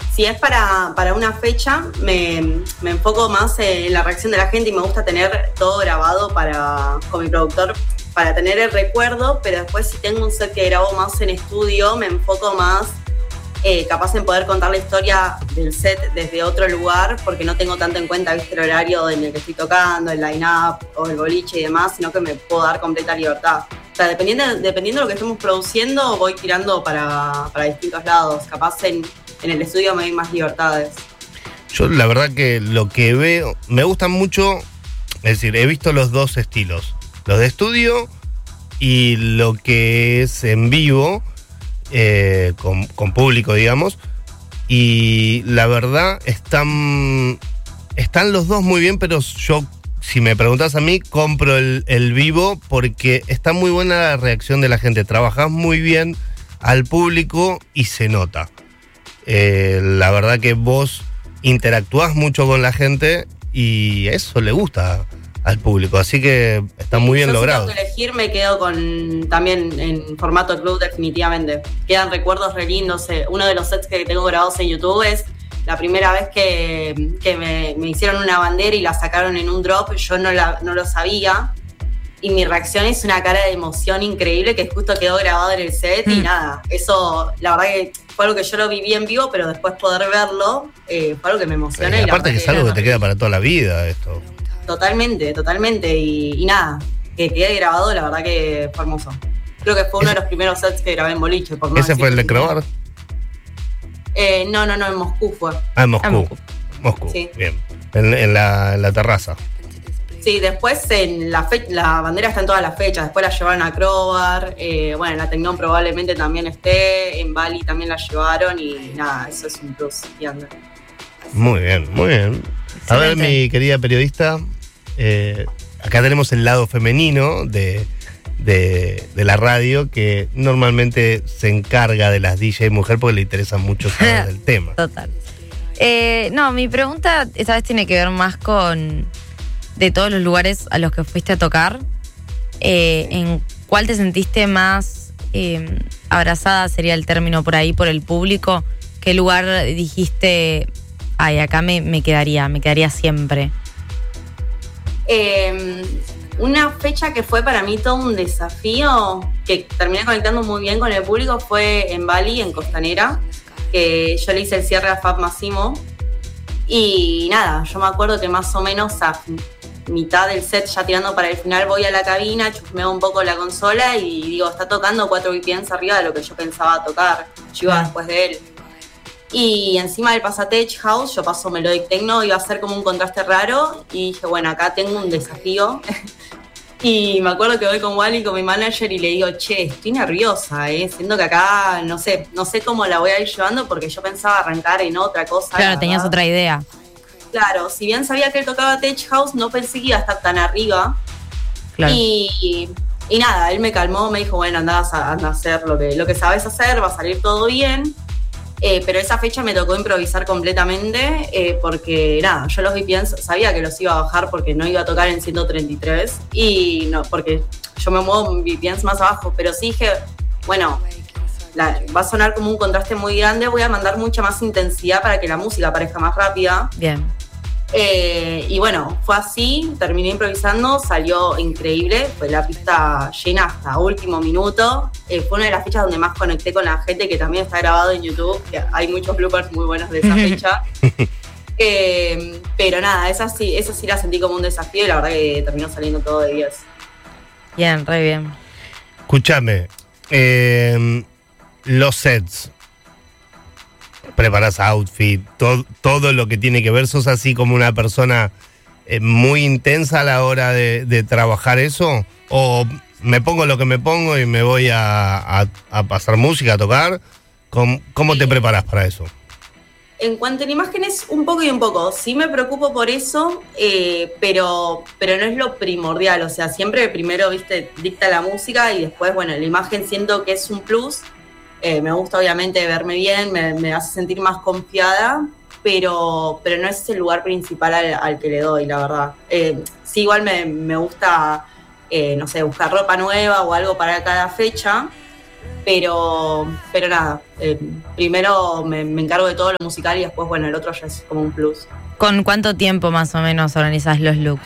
Si es para una fecha, me enfoco más en la reacción de la gente y me gusta tener todo grabado con mi productor para tener el recuerdo, pero después si tengo un set que grabo más en estudio, me enfoco más capaz en poder contar la historia del set desde otro lugar, porque no tengo tanto en cuenta, viste, el horario en el que estoy tocando, el line-up o el boliche y demás, sino que me puedo dar completa libertad. O sea, dependiendo de lo que estemos produciendo, voy tirando para distintos lados. Capaz en el estudio me doy más libertades. Yo la verdad que lo que veo, me gustan mucho, es decir, he visto los dos estilos, los de estudio y lo que es en vivo, con público, digamos, y la verdad están los dos muy bien, pero yo, si me preguntas a mí, compro el vivo porque está muy buena la reacción de la gente, trabajás muy bien al público y se nota. La verdad que vos interactuás mucho con la gente y eso le gusta al público, así que está muy bien logrado. Si tengo que elegir, me quedo también en formato club, definitivamente. Quedan recuerdos re lindos. Uno de los sets que tengo grabados en YouTube es la primera vez que me hicieron una bandera y la sacaron en un drop. Yo no lo sabía y mi reacción es una cara de emoción increíble que justo quedó grabado en el set y nada, eso la verdad que fue algo que yo lo viví en vivo, pero después poder verlo fue algo que me emocionó. Y aparte que es algo que te queda para toda la vida esto. Totalmente, y nada, que quede grabado, la verdad que fue hermoso. Creo que fue uno de los primeros sets que grabé en boliche. ¿Ese fue el de Crobar? No, en Moscú fue. Ah, en Moscú. Sí. Bien. En la terraza. Sí, después la bandera está en todas las fechas, después la llevaron a Crobar, en la Tecnón probablemente también esté, en Bali también la llevaron y nada, eso es un plus. Muy bien. A ver, mi querida periodista, acá tenemos el lado femenino de la radio, que normalmente se encarga de las DJ mujer porque le interesa mucho saber del tema. Total. No, mi pregunta esta vez tiene que ver más con, de todos los lugares a los que fuiste a tocar, ¿en cuál te sentiste más abrazada, sería el término por ahí, por el público? ¿Qué lugar dijiste, ay, acá me quedaría siempre? Una fecha que fue para mí todo un desafío, que terminé conectando muy bien con el público, fue en Bali, en Costanera, que yo le hice el cierre a Fab Massimo. Y nada, yo me acuerdo que más o menos a mitad del set, ya tirando para el final, voy a la cabina, chusmeo un poco la consola y digo, está tocando 4 BPMs arriba de lo que yo pensaba tocar. Yo iba después de él. Y encima del Pasatech House, yo paso Melodic Techno, iba a ser como un contraste raro. Y dije, bueno, acá tengo un desafío. Y me acuerdo que voy con Wally, con mi manager, y le digo, che, estoy nerviosa, siento que acá, no sé cómo la voy a ir llevando, porque yo pensaba arrancar en otra cosa. Claro, tenías otra idea. Claro, si bien sabía que él tocaba Tech House, no pensé que iba a estar tan arriba. Claro. Y nada, él me calmó, me dijo, bueno, anda a hacer lo que sabes hacer, va a salir todo bien. Pero esa fecha me tocó improvisar completamente, porque nada, yo los VPNs sabía que los iba a bajar porque no iba a tocar en 133 y no, porque yo me muevo en VPNs más abajo, pero sí dije, bueno, va a sonar como un contraste muy grande, voy a mandar mucha más intensidad para que la música parezca más rápida. Bien. Y bueno, fue así, terminé improvisando, salió increíble, fue la pista llena hasta último minuto. Fue una de las fechas donde más conecté con la gente, que también está grabado en YouTube, que hay muchos bloopers muy buenos de esa fecha. Pero nada, esa sí la sentí como un desafío y la verdad que terminó saliendo todo de 10. Bien, re bien. Escúchame, los sets, preparas outfit, todo lo que tiene que ver, sos así como una persona muy intensa a la hora de trabajar eso, o me pongo lo que me pongo y me voy a pasar música, a tocar. ¿Cómo te preparas para eso? En cuanto a imágenes, un poco y un poco. Sí me preocupo por eso, pero no es lo primordial. O sea, siempre primero, dicta la música y después, bueno, la imagen siento que es un plus. Me gusta obviamente verme bien, me hace sentir más confiada, pero no es el lugar principal al que le doy, la verdad. Sí, igual me gusta, buscar ropa nueva o algo para cada fecha, pero nada, primero me encargo de todo lo musical y después, bueno, el otro ya es como un plus. ¿Con cuánto tiempo más o menos organizás los looks?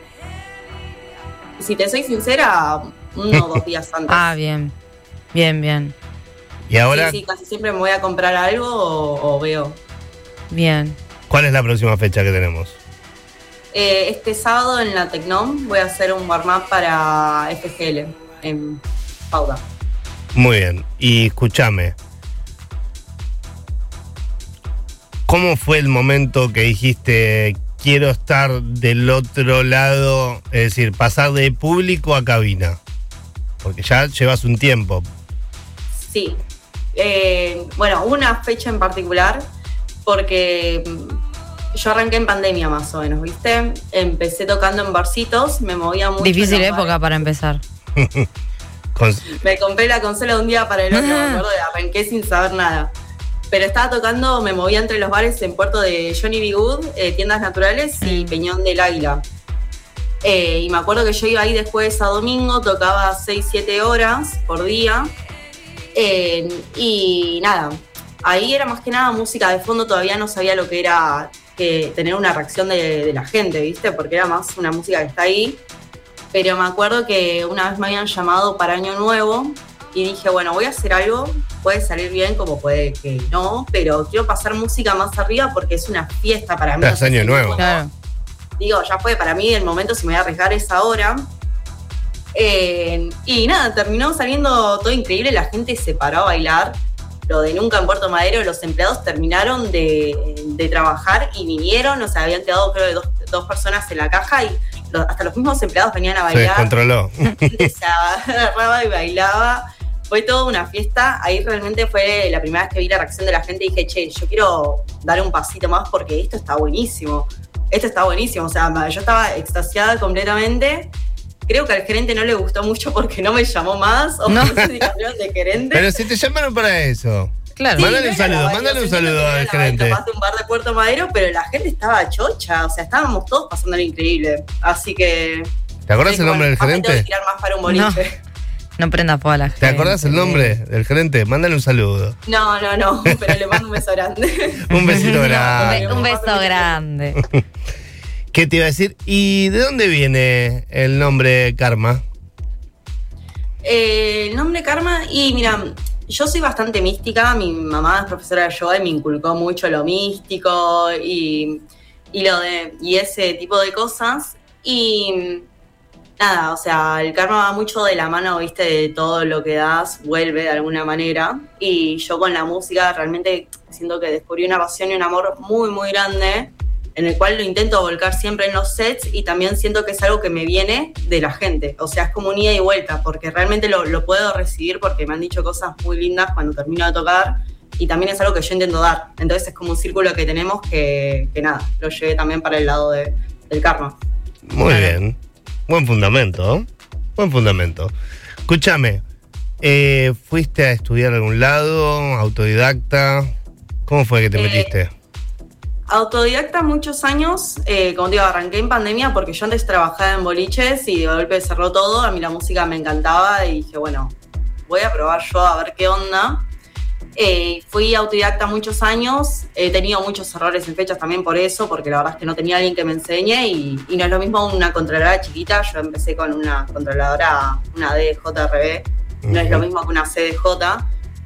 Si te soy sincera, 1 o 2 días antes. Ah, bien. Bien. Y ahora, Sí, casi siempre me voy a comprar algo o veo. Bien. ¿cuál es la próxima fecha que tenemos? Este sábado en la Tecnom voy a hacer un warm-up para FGL en Pauda. Muy bien. Y escúchame. ¿Cómo fue el momento que dijiste quiero estar del otro lado? Es decir, pasar de público a cabina. Porque ya llevas un tiempo. Sí. Bueno, una fecha en particular porque yo arranqué en pandemia más o menos, ¿viste? Empecé tocando en barcitos, me movía mucho. Difícil época para empezar. Me compré la consola de un día para el otro, me acuerdo, arranqué sin saber nada. Pero estaba tocando, me movía entre los bares en Puerto de Johnny B. Good, Tiendas Naturales y Peñón del Águila. Y me acuerdo que yo iba ahí de jueves a domingo, tocaba 6-7 horas por día. Y nada, ahí era más que nada música de fondo, todavía no sabía lo que era que tener una reacción de la gente, ¿viste? Porque era más una música que está ahí. Pero me acuerdo que una vez me habían llamado para Año Nuevo y dije, bueno, voy a hacer algo, puede salir bien como puede que no, pero quiero pasar música más arriba porque es una fiesta para mí. Es Año Nuevo. Claro. Digo, ya fue, para mí el momento si me voy a arriesgar es ahora. Y nada, terminó saliendo todo increíble, la gente se paró a bailar. Lo de Nunca en Puerto Madero, los empleados terminaron de trabajar y vinieron, o sea, habían quedado creo de dos personas en la caja y hasta los mismos empleados venían a Se bailar. descontroló. La gente se agarraba y bailaba. Fue toda una fiesta. Ahí realmente fue la primera vez que vi la reacción de la gente y dije, che, yo quiero dar un pasito más porque esto está buenísimo. Esto está buenísimo. O sea, yo estaba extasiada completamente. Creo que al gerente no le gustó mucho porque no me llamó más. O no sé si cambiaron de gerente. Pero si te llamaron para eso. Claro. Sí, Mándale un saludo al gerente. Capaz de un bar de Puerto Madero, pero la gente estaba chocha. O sea, estábamos todos pasándolo increíble. Así que... ¿Te acordás el nombre del Tengo gerente? que tirar más para un boliche. No prendas fuego a la gente. ¿Te acordás el nombre del gerente? Mándale un saludo. No, pero le mando un beso grande. Un besito grande. Un beso grande. ¿Qué te iba a decir? ¿Y de dónde viene el nombre Karma? El nombre Karma, y mira, yo soy bastante mística. Mi mamá es profesora de yoga y me inculcó mucho lo místico y ese tipo de cosas. Y nada, o sea, el karma va mucho de la mano, viste, de todo lo que das, vuelve de alguna manera. Y yo con la música realmente siento que descubrí una pasión y un amor muy, muy grande, en el cual lo intento volcar siempre en los sets y también siento que es algo que me viene de la gente. O sea, es como un ida y vuelta, porque realmente lo puedo recibir porque me han dicho cosas muy lindas cuando termino de tocar y también es algo que yo intento dar. Entonces es como un círculo que tenemos que nada, lo llevé también para el lado del karma. Muy bien. Buen fundamento, ¿eh? Buen fundamento. Escúchame, ¿fuiste a estudiar a algún lado? ¿Autodidacta? ¿Cómo fue que te metiste? Autodidacta muchos años, como te digo, arranqué en pandemia porque yo antes trabajaba en boliches y de golpe cerró todo, a mí la música me encantaba y dije, bueno, voy a probar yo a ver qué onda. Fui autodidacta muchos años, he tenido muchos errores en fechas también por eso, porque la verdad es que no tenía alguien que me enseñe y no es lo mismo una controladora chiquita, yo empecé con una controladora, una DJRB, no es lo mismo que una CDJ.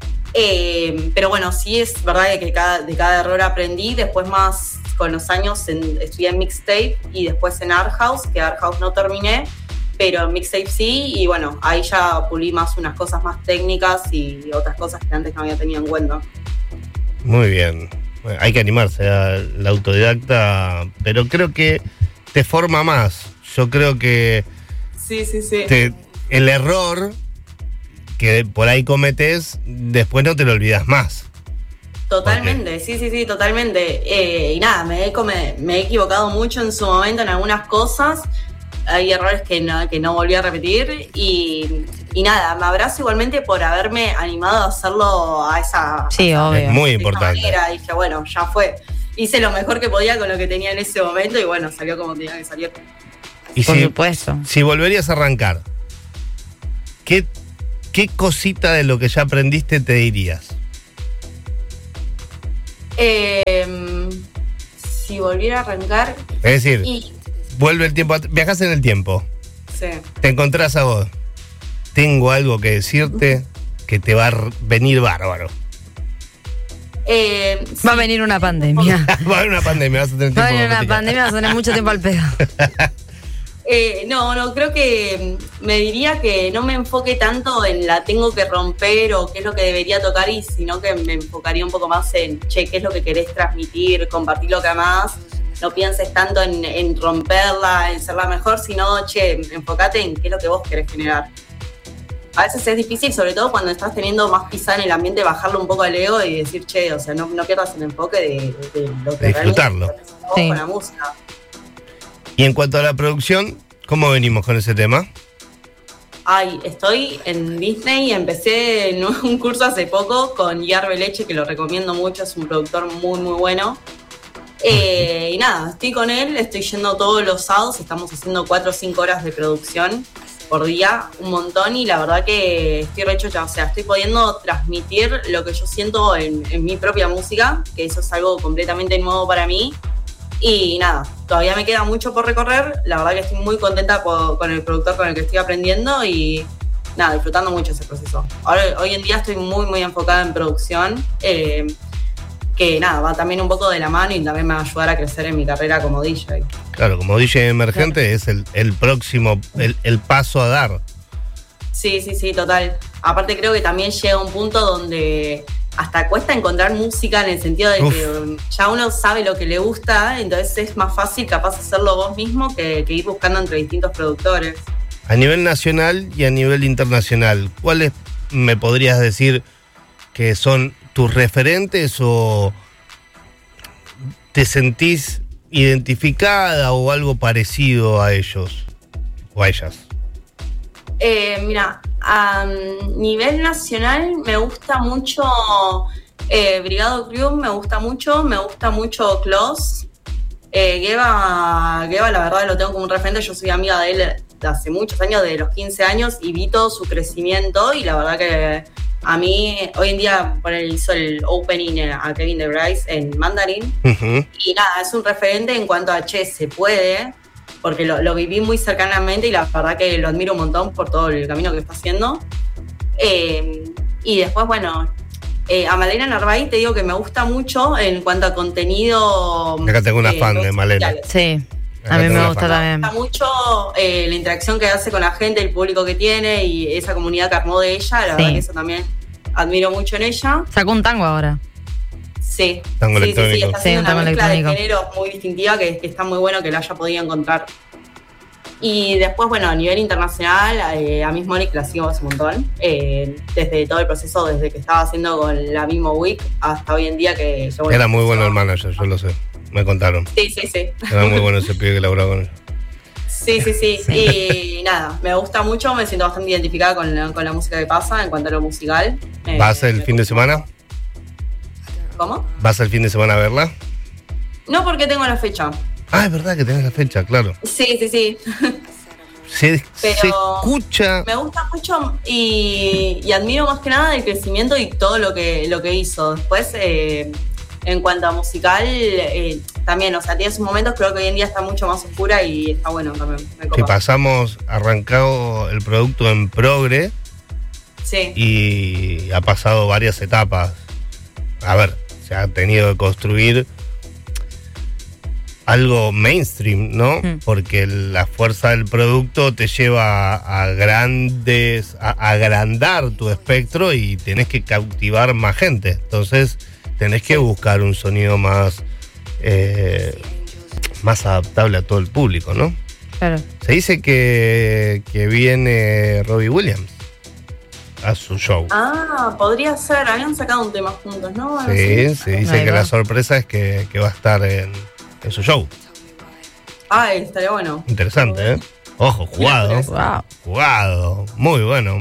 Pero bueno, sí es verdad que de cada error aprendí. Después más con los años estudié en mixtape y después en Art House, que Art House no terminé, pero en mixtape sí, y bueno, ahí ya pulí más unas cosas más técnicas y otras cosas que antes no había tenido en cuenta. Muy bien. Bueno, hay que animarse a la autodidacta, pero creo que te forma más. Yo creo que Sí. el error que por ahí cometes, después no te lo olvidas más. Totalmente, sí, totalmente. Y nada, me he equivocado mucho en su momento en algunas cosas. Hay errores que no volví a repetir. Y nada, me abrazo igualmente por haberme animado a hacerlo a esa... Sí, obvio. Es muy de esa importante. manera. Dije, bueno, ya fue. Hice lo mejor que podía con lo que tenía en ese momento y bueno, salió como tenía que salir. Y Por supuesto. si volverías a arrancar, ¿qué ¿qué cosita de lo que ya aprendiste te dirías? Si volviera a arrancar... Es decir, vuelve el tiempo, viajas en el tiempo. Sí. Te encontrás a vos. Tengo algo que decirte que te va a venir bárbaro. Va a venir una pandemia. Va a haber una pandemia, vas a tener tiempo. Va a venir una pandemia, vas a tener mucho tiempo al pedo. No, creo que me diría que no me enfoque tanto en la tengo que romper o qué es lo que debería tocar, y sino que me enfocaría un poco más en, che, qué es lo que querés transmitir, compartir lo que amás. No pienses tanto en romperla, en ser la mejor, sino, che, enfócate en qué es lo que vos querés generar. A veces es difícil, sobre todo cuando estás teniendo más pisada en el ambiente, bajarlo un poco al ego y decir, che, o sea, no pierdas el enfoque de lo que disfrutarlo. Sí. Con la música. Y en cuanto a la producción, ¿cómo venimos con ese tema? Estoy en Disney y empecé en un curso hace poco con Yarbe Leche, que lo recomiendo mucho, es un productor muy, muy bueno. Y nada, estoy con él, estoy yendo todos los sábados, estamos haciendo 4 o 5 horas de producción por día, un montón, y la verdad que estoy rechocha, o sea, estoy pudiendo transmitir lo que yo siento en mi propia música, que eso es algo completamente nuevo para mí. Y nada, todavía me queda mucho por recorrer, la verdad que estoy muy contenta con el productor con el que estoy aprendiendo y nada, disfrutando mucho ese proceso. Hoy en día estoy muy, muy enfocada en producción, que nada, va también un poco de la mano y también me va a ayudar a crecer en mi carrera como DJ. Claro, como DJ emergente, claro. Es el próximo, el paso a dar. Sí, total. Aparte creo que también llega un punto donde hasta cuesta encontrar música, en el sentido de que ya uno sabe lo que le gusta, entonces es más fácil capaz hacerlo vos mismo que ir buscando entre distintos productores. A nivel nacional y a nivel internacional, ¿cuáles me podrías decir que son tus referentes o te sentís identificada o algo parecido a ellos o a ellas? Mira, a nivel nacional me gusta mucho Brigado Crew, me gusta mucho Klaus. Geba, la verdad lo tengo como un referente, yo soy amiga de él de hace muchos años, de los 15 años, y vi todo su crecimiento, y la verdad que a mí, hoy en día, hizo el opening a Kevin De Bryce en Mandarin, y nada, es un referente en cuanto a, che, se puede, porque lo viví muy cercanamente y la verdad que lo admiro un montón por todo el camino que está haciendo. Y después, bueno, a Malena Narváez te digo que me gusta mucho en cuanto a contenido. Acá tengo una fan de Malena. Sí, a mí me gusta también. Me gusta mucho la interacción que hace con la gente, el público que tiene y esa comunidad que armó de ella. La verdad que eso también admiro mucho en ella. Sacó un tango ahora. Sí, tango electrónico. Sí, está haciendo una mezcla de géneros muy distintiva que está muy bueno que lo haya podido encontrar. Y después, bueno, a nivel internacional, a Miss Monique la sigo hace un montón. Desde todo el proceso, desde que estaba haciendo con la misma Week hasta hoy en día que... Era muy bueno el manager, yo lo sé, me contaron. Sí. Era muy bueno ese pibe que laburaba con él. Sí. Y nada, me gusta mucho, me siento bastante identificada con la música que pasa en cuanto a lo musical. ¿Vas el fin de semana? ¿Cómo? ¿Vas el fin de semana a verla? No, porque tengo la fecha. Ah, es verdad que tenés la fecha, claro. Sí. Se escucha. Me gusta mucho y admiro más que nada el crecimiento y todo lo que hizo. Después, en cuanto a musical, también, o sea, tiene sus momentos, creo que hoy en día está mucho más oscura y está bueno también. Que pasamos arrancado el producto en progre. Sí. Y ha pasado varias etapas. A ver, se ha tenido que construir algo mainstream, ¿no? Porque la fuerza del producto te lleva a agrandar tu espectro y tenés que cautivar más gente. Entonces tenés que buscar un sonido más adaptable a todo el público, ¿no? Claro. Se dice que viene Robbie Williams a su show. Podría ser, habían sacado un tema juntos, ¿no? Sí, se dice que la sorpresa es que va a estar en su show. Estaría bueno. Interesante, ¿eh? Ojo, jugado. Wow. Jugado. Muy bueno.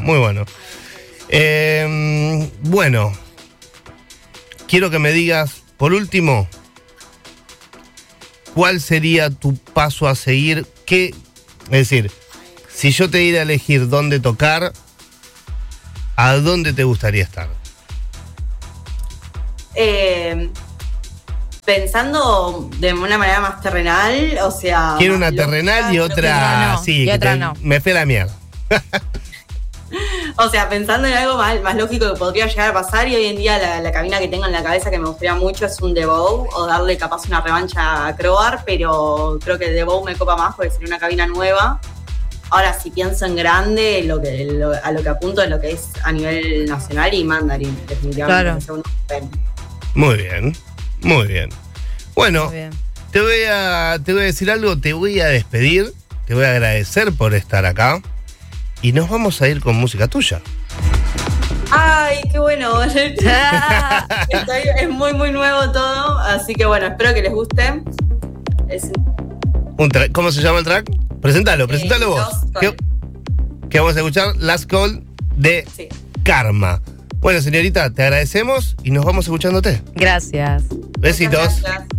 Bueno, quiero que me digas, por último, ¿cuál sería tu paso a seguir? Es decir, si yo te diera a elegir dónde tocar, ¿a dónde te gustaría estar? Pensando de una manera más terrenal, o sea... Quiero una terrenal y otra... no, sí, y otra no. Me fue la mierda. O sea, pensando en algo más lógico que podría llegar a pasar, y hoy en día la cabina que tengo en la cabeza que me gustaría mucho es un The Bow, o darle capaz una revancha a Crowbar, pero creo que el The Bow me copa más porque sería una cabina nueva. Ahora, si pienso en grande, a lo que apunto es lo que es a nivel nacional y Mandarin, definitivamente. Claro. Muy bien, muy bien. Bueno, Muy bien. te voy a decir algo, te voy a despedir, te voy a agradecer por estar acá y nos vamos a ir con música tuya. ¡Ay, qué bueno! Es muy, muy nuevo todo, así que bueno, espero que les guste. ¿Cómo se llama el track? Preséntalo vos. Last Call. Que vamos a escuchar Last Call de Sí. Karma. Bueno, señorita, te agradecemos y nos vamos escuchándote. Gracias. Besitos. Muchas gracias.